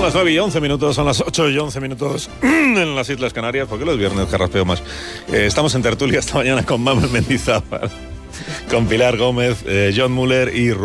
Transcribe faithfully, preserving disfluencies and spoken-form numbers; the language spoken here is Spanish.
las nueve y once minutos, son las ocho y once minutos en las Islas Canarias, porque los viernes carraspeo más. Eh, estamos en tertulia esta mañana con Mamen Mendizábal, con Pilar Gómez, eh, John Muller y Rubén.